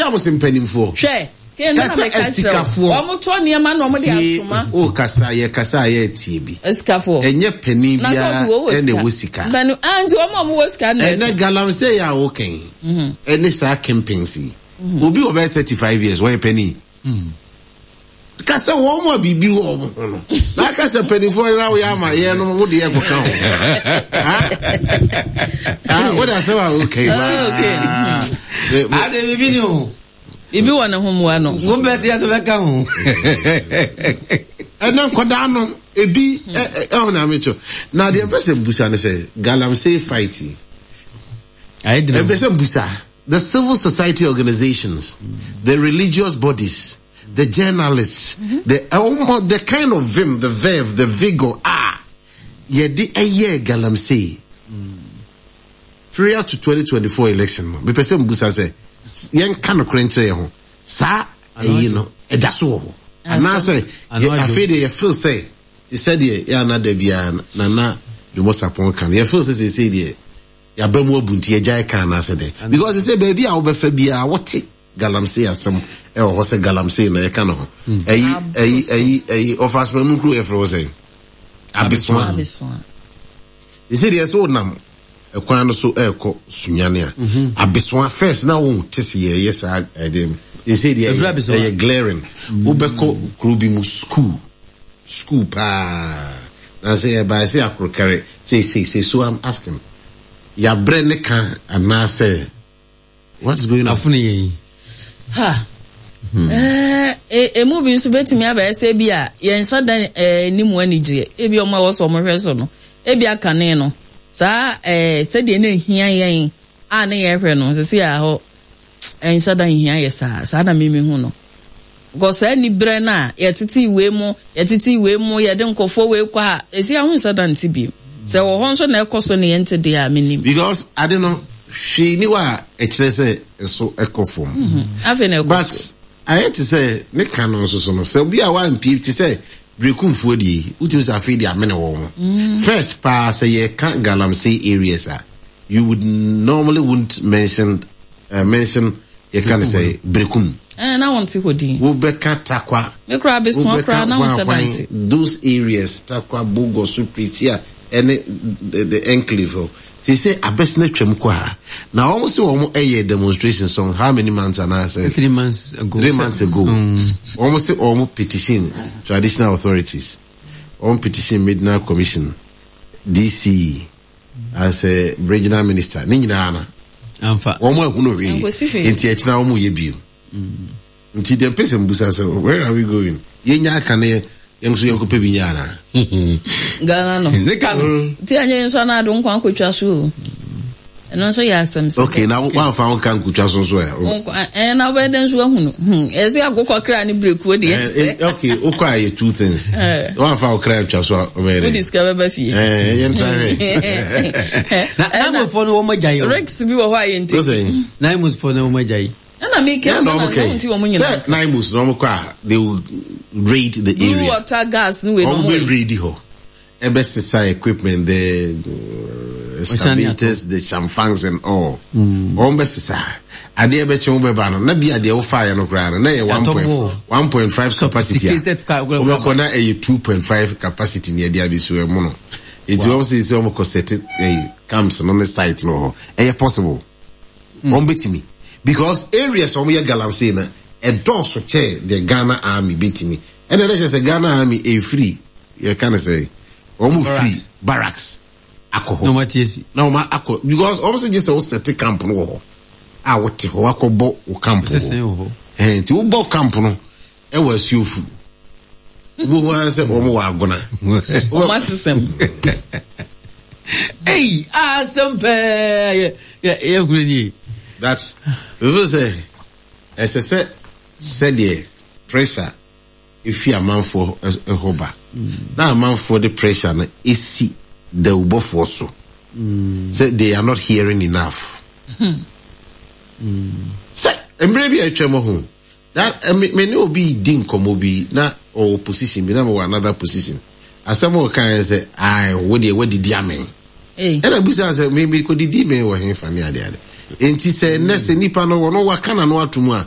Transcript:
was in Pennyfo. Share. Escafo. Omoto niema no mo de asoma. O kasa ye TB. Escafo. Enye penny bia ene wosika. Banu anti omo wosika na. Ene galamsey ya woken. Ene sa kempensi. Obi over 35 years why penny. Kasa wo mo bibi wo mo no. Na kasa penny for na we ama ye no wo de ye ko kan ho. What I say okay. Okay. Ade bibi ni o. Ibi wana homo no. Wo beti aso be kan ho. Ena koda no ebi na mecho. Na the person busa ne say galamsey fighting. I did. Busa. The civil society organizations, the religious bodies, the journalists, the kind of vim, the verve, the vigor, yedi eye galamsey. Prior to 2024 election, the person busa say, yen kano krenche ho, sa you know, edaso ho. And now say, I feel say, he said yeah na debia na you must upon can. You feel say say ya bemu bunti ya jai kan na say because he say baby a obefa bia what galamsey asem e ho say galamsey na e kan ho eyi offers me nkru e fro say abiswa he say yes o nam e kwan no so e ko sunyane a abiswa first na wo tese ye yes dem he say the glaring ubeko krubi mu school pa na say by say akrokare say so I'm asking ya brene kan ana say what's going on afuni ha movie nso betimi aba say bia ye nso dan nimu anigye e bi o ma wo so mo hwe so no e bi aka ne no sa se de na hia yen a ne ye hwe no se ya ho nso dan hia ye sa na mimi hu no go sa ni bre na ye titi we mu ye de nkofo we kwa esi ahun nso dan tibi se wo hon so na ekoso ne yente de a menim because I don't know she ni wa etrese so ekofom but I had to say ne canon so no se obi a wan pi ti say brekumfo di utim sa fe di amene wo first pa say ye can galamsey areas you would normally wouldn't mention you can say brekum na want to hodi wo be katakwa me kra be so kra na wo say those areas takwa bogo suprisia and the enclave say abesna twem kwa na almost say a demonstration song how many months and I say 3 months ago almost say petition traditional authorities petition midnight commission DC as a regional minister ninjina ana amfa ehunu we enti echina ye bio enti the person busa say where are we going yenya aka ne yenso yenkope binyana Ghana no ti anye yenso na adu nkwa akotwa so eno so ya asem okay na wan fa won kan kutwa so so na we den so ahunu ezi agokọ kra ni break wo de okay okwa ye two things wan fa okra twa so o mere we discover ba fi na mo fo no wo majai Rex bi wo ho ayente na mo fo no wo majai na me ke na nti wo munyina naimus no kwa they will raid the area water gas no we no mo raid ho ebesisa equipment the excavators the chamfangs and all besisa ade ebeche wo beba no na bia de wo fire no kra na ye 1.5 capacity we kona 2.5 capacity ne dia bi so e mu no it was is almost costed camps on the site no e possible betimi because areas of your galamsey na a doors che the Ghana army betimi and then say Ghana army a free you can say free barracks alcohol no matiesi no ma alcohol because almost just a set camp no what ho akobo camp ti wo bo camp no e wa suofu wo wa say wa agona o masisem hey asempe ye gureni that we will say as I said here pressure if you a man for a hoba now a man for the pressure is see the ubo for so say they are not hearing enough say maybe I tremor home that may no be dinkomo be na or position be na another position as someone can say I what did diamen and I be say maybe could the me or him family ade enti se nese nipa no wono wakana no atomu a